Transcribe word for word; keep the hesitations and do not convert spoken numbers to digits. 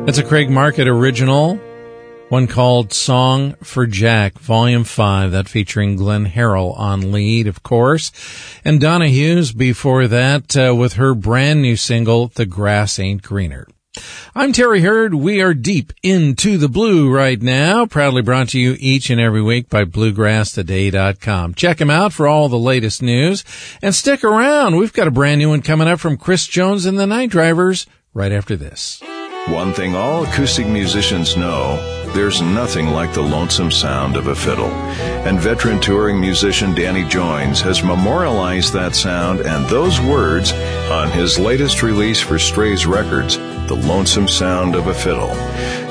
It's a Craig Market original, one called Song for Jack, Volume five, that featuring Glenn Harrell on lead, of course. And Donna Hughes before that uh, with her brand new single, The Grass Ain't Greener. I'm Terry Hurd. We are deep into the blue right now, proudly brought to you each and every week by bluegrass today dot com. Check him out for all the latest news, and stick around. We've got a brand new one coming up from Chris Jones and the Night Drivers right after this. One thing all acoustic musicians know, there's nothing like the lonesome sound of a fiddle. And veteran touring musician Danny Joines has memorialized that sound and those words on his latest release for Strays Records, The Lonesome Sound of a Fiddle.